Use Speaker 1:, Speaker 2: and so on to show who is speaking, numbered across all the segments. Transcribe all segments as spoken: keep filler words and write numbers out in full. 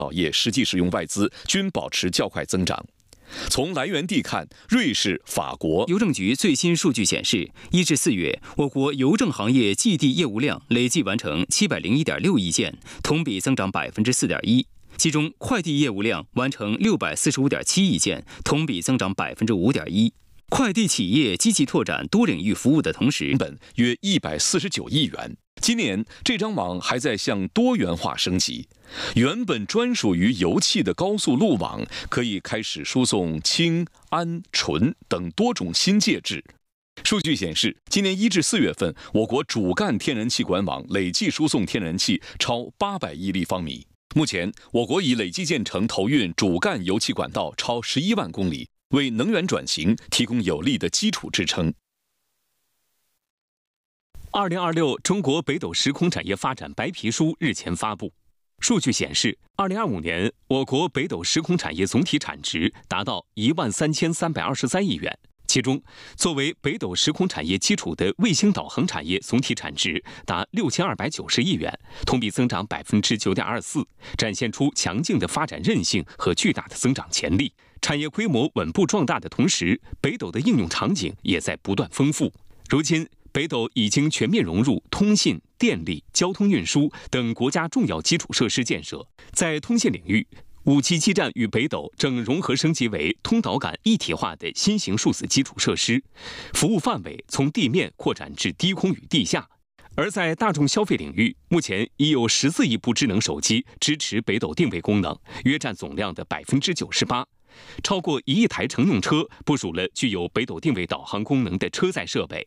Speaker 1: 业实际使用外资均保持较快增长。从来源地看，瑞士、法国
Speaker 2: 邮政局最新数据显示，一至四月，我国邮政行业寄递业务量累计完成七百零一点六亿件，同比增长百分之四点一。其中，快递业务量完成六百四十五点七亿件，同比增长百分之五点一。快递企业积极拓展多领域服务的同时，
Speaker 1: 成本约一百四十九亿元。今年，这张网还在向多元化升级。原本专属于油气的高速路网，可以开始输送氢、氨、醇等多种新介质。数据显示，今年一至四月份，我国主干天然气管网累计输送天然气超八百亿立方米。目前，我国已累计建成投运主干油气管道超十一万公里，为能源转型提供有力的基础支撑。
Speaker 3: 二零二六中国北斗时空产业发展白皮书日前发布。数据显示，二零二五年我国北斗时空产业总体产值达到一万三千三百二十三亿元，其中作为北斗时空产业基础的卫星导航产业总体产值达六千二百九十亿元，同比增长百分之九点二四，展现出强劲的发展韧性和巨大的增长潜力。产业规模稳步壮大的同时，北斗的应用场景也在不断丰富。如今，北斗已经全面融入通信、电力、交通运输等国家重要基础设施建设。在通信领域，五 G 基站与北斗正融合升级为通导感一体化的新型数字基础设施，服务范围从地面扩展至低空与地下。而在大众消费领域，目前已有十四亿部智能手机支持北斗定位功能，约占总量的百分之九十八。超过一亿台乘用车部署了具有北斗定位导航功能的车载设备。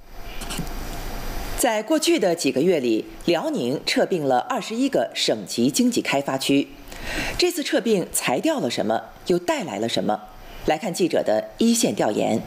Speaker 4: 在过去的几个月里，辽宁撤并了二十一个省级经济开发区。这次撤并裁掉了什么，又带来了什么？来看记者的一线调研。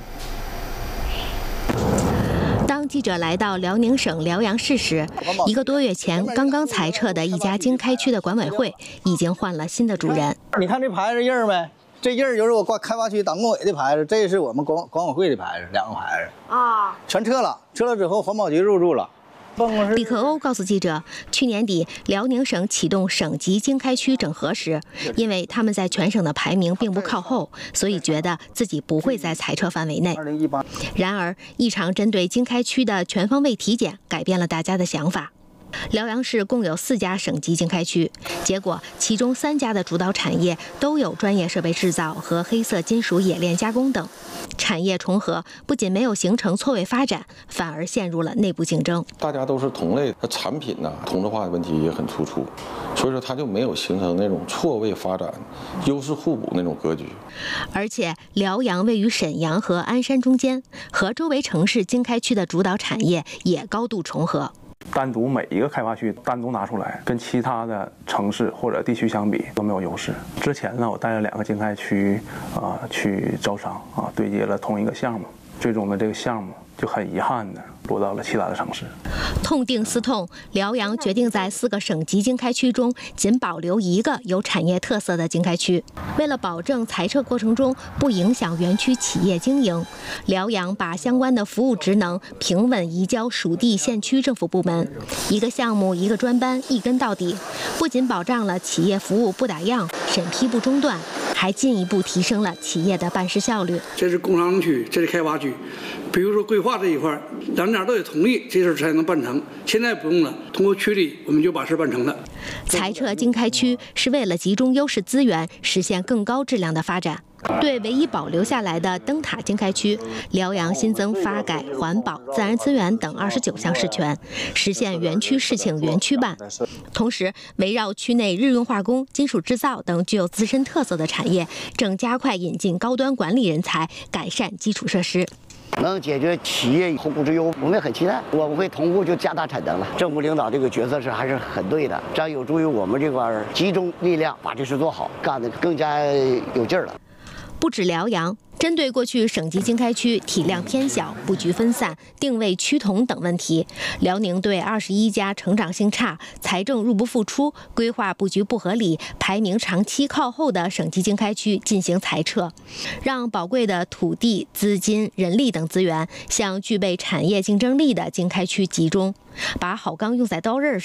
Speaker 5: 当记者来到辽宁省辽阳市时，一个多月前刚刚裁撤的一家经开区的管委会已经换了新的主人。
Speaker 6: 你看这牌子印儿没？这印儿就是我挂开发区党工委的牌子，这是我们管管委会的牌子，两个牌子啊，全撤了。撤了之后，环保局入驻了。
Speaker 5: 李克欧告诉记者，去年底辽宁省启动省级经开区整合时，因为他们在全省的排名并不靠后，所以觉得自己不会在裁撤范围内。然而，一场针对经开区的全方位体检改变了大家的想法。辽阳市共有四家省级经开区，结果其中三家的主导产业都有专业设备制造和黑色金属冶炼加工等，产业重合不仅没有形成错位发展，反而陷入了内部竞争。
Speaker 7: 大家都是同类，产品呢、啊、同质化的问题也很突出，所以说它就没有形成那种错位发展、优势互补那种格局。
Speaker 5: 而且辽阳位于沈阳和鞍山中间，和周围城市经开区的主导产业也高度重合。
Speaker 8: 单独每一个开发区单独拿出来，跟其他的城市或者地区相比都没有优势。之前呢，我带了两个经开区啊、呃、去招商啊，对接了同一个项目，最终的这个项目就很遗憾的落到了其他的城市。
Speaker 5: 痛定思痛，辽阳决定在四个省级经开区中仅保留一个有产业特色的经开区。为了保证裁撤过程中不影响园区企业经营，辽阳把相关的服务职能平稳移交属地县区政府部门，一个项目一个专班，一跟到底。不仅保障了企业服务不打烊、审批不中断，还进一步提升了企业的办事效率。
Speaker 9: 这是工商区，这是开发区。比如说规划这一块，两家都得同意，这事才能办成。现在不用了，通过区里我们就把事办成了。
Speaker 5: 裁撤经开区是为了集中优势资源，实现更高质量的发展。对唯一保留下来的灯塔经开区，辽阳新增发改、环保、自然资源等二十九项事权，实现园区事请园区办。同时，围绕区内日用化工、金属制造等具有自身特色的产业，正加快引进高端管理人才，改善基础设施。
Speaker 10: 能解决企业后顾之忧，我们也很期待。我们会同步就加大产能了。政府领导这个角色是还是很对的，这样有助于我们这块集中力量把这事做好，干得更加有劲儿了。
Speaker 5: 不止辽阳，针对过去省级经开区体量偏小、布局分散、定位趋同等问题，辽宁对二十一家成长性差、财政入不敷出、规划布局不合理、排名长期靠后的省级经开区进行裁撤，让宝贵的土地、资金、人力等资源向具备产业竞争力的经开区集中，把好钢用在刀刃上。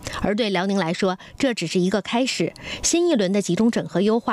Speaker 5: 而对辽宁来说，这只是一个开始，新一轮的集中整合优化